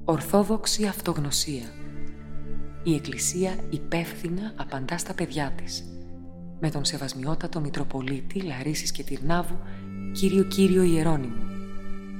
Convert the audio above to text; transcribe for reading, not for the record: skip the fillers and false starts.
Ορθόδοξη αυτογνωσία. Η Εκκλησία υπεύθυνα απαντά στα παιδιά της. Με τον Σεβασμιότατο Μητροπολίτη Λαρίσης και Τυρνάβου, Κύριο Ιερώνυμο.